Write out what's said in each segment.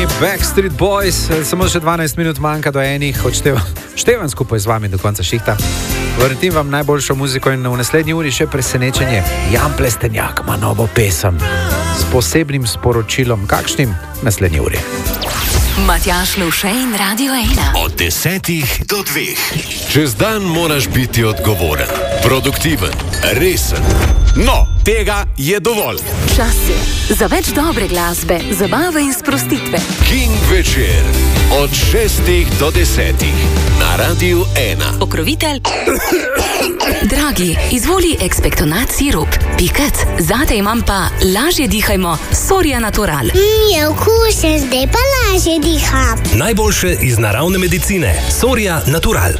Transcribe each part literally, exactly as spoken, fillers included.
Backstreet Boys, samo še dvanajst minut manjka do enih, odštevam števam skupaj z vami do konca šihta. Vrtim vam najboljšo muziko in v naslednji uri še presenečenje. Jan Plestenjak ima novo pesem s posebnim sporočilom. Kakšnim? V naslednji uri. Matjaž Lovše in Radio ena. Od desetih do dveh. Čez dan moraš biti odgovoren, produktiven, resen. No, tega je dovolj. Čas je za več dobre glasbe, zabave in sprostitve. King večer od šestih do desetih na Radiu ena. Pokrovitelj. Dragi, izvoli ekspektonat sirup. Pikac, zate imam pa lažje dihajmo Soria Natural. Mm, je okusen, zdaj pa lažje diham. Najboljše iz naravne medicine. Soria Natural.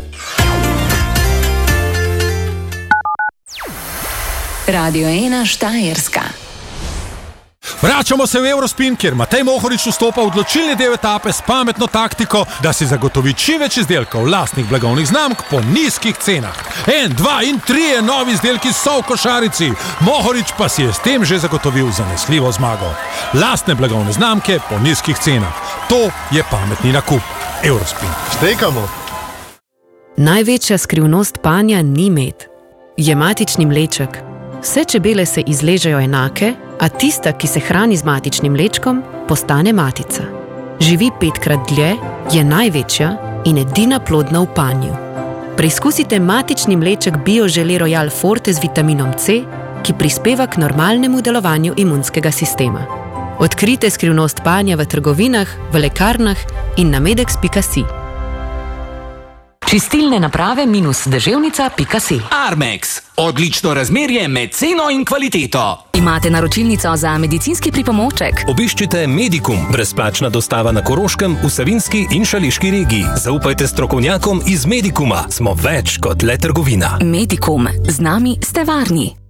Radio ena Štajerska. Vračamo se v Eurospin, kjer Matej Mohorič vstopa v odločilni del etape s pametno taktiko, da si zagotovi čim več izdelkov lastnih blagovnih znamk po nizkih cenah. En, dva in trije novi izdelki so v košarici. Mohorič pa si je s tem že zagotovil zanesljivo zmago. Lastne blagovne znamke po nizkih cenah. To je pametni nakup. Eurospin. Štekamo. Največja skrivnost panja ni med. Je matični mleček. Vse čebele se izležejo enake, a tista, ki se hrani z matičnim mlečkom, postane matica. Živi petkrat dlje, je največja in edina plodna v panju. Preizkusite matični mleček BioGelée Royal Forte z vitaminom C, ki prispeva k normalnemu delovanju imunskega sistema. Odkrite skrivnost panja v trgovinah, v lekarnah in na medex pika si. Čistilne naprave minus deževnica pika si. Armex. Odlično razmerje med ceno in kvaliteto. Imate naročilnico za medicinski pripomoček? Obiščite Medikum, brezplačna dostava na Koroškem, v Savinjski in Šaleški regiji. Zaupajte strokovnjakom iz Medikuma. Smo več kot le trgovina. Medikum. Z nami ste varni.